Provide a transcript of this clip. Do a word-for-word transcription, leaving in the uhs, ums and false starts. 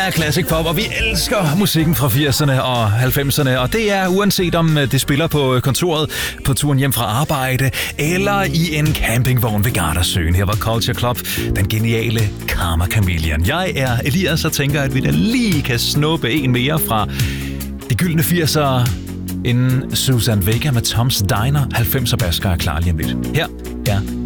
er Classic Pop, og vi elsker musikken fra firserne og halvfemserne, og det er uanset om det spiller på kontoret, på turen hjem fra arbejde, eller i en campingvogn ved Gardasøen. Her var Culture Club, den geniale Karma Chameleon. Jeg er Elias og tænker, at vi da lige kan snuppe en mere fra de gyldne firsere, inden Suzanne Vega med Tom's Diner. halvfemser basker er klar lige om lidt. Her er